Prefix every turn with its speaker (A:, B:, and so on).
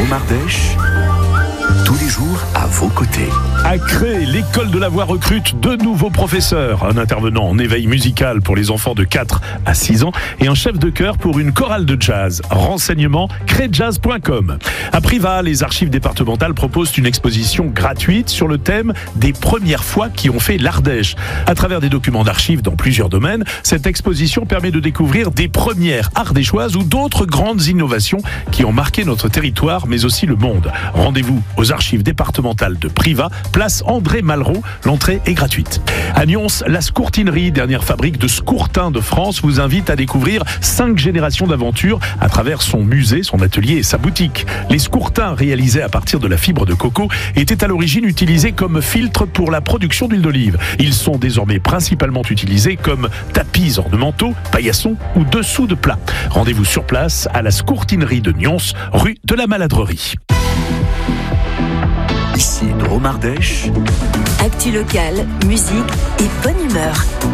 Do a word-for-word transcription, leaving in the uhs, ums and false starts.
A: Dromardèche, tous les jours à vos côtés.
B: À Cré, l'école de la voix recrute deux nouveaux professeurs, un intervenant en éveil musical pour les enfants de quatre à six ans et un chef de chœur pour une chorale de jazz. Renseignements créjazz point com. À Privas, les archives départementales proposent une exposition gratuite sur le thème des premières fois qui ont fait l'Ardèche. À travers des documents d'archives dans plusieurs domaines, cette exposition permet de découvrir des premières ardéchoises ou d'autres grandes innovations qui ont marqué notre territoire mais aussi le monde. Rendez-vous aux archives départementales de Privas, place André Malraux. L'entrée est gratuite. À Nyons, la Scourtinerie, dernière fabrique de scourtins de France, vous invite à découvrir cinq générations d'aventures à travers son musée, son atelier et sa boutique. Les scourtins réalisés à partir de la fibre de coco étaient à l'origine utilisés comme filtre pour la production d'huile d'olive. Ils sont désormais principalement utilisés comme tapis ornementaux, paillassons ou dessous de plats. Rendez-vous sur place à la Scourtinerie de Nyons, rue de la Maladrerie.
A: Ici Dromardèche.
C: Actu locale, musique et bonne humeur.